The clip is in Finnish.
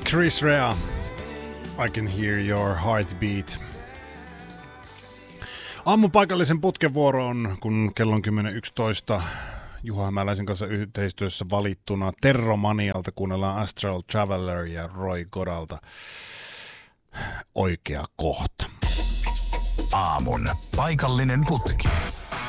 Chris Rea, I can hear your heartbeat. Aamun paikallisen putkevuoroon, kun kello on 10.11. Juha Hämäläisen kanssa yhteistyössä valittuna Terromanialta kuunnellaan Astral Traveler ja Roy Godalta Oikea kohta. Aamun paikallinen putki.